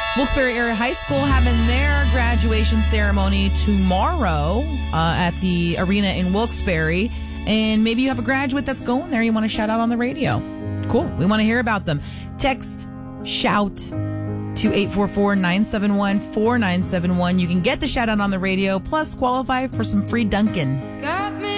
Wilkes-Barre Area High School having their graduation ceremony tomorrow at the arena in Wilkes-Barre. And maybe you have a graduate that's going there you want to shout out on the radio. Cool. We want to hear about them. Text SHOUT to 844-971-4971. You can get the shout out on the radio, plus qualify for some free Dunkin'.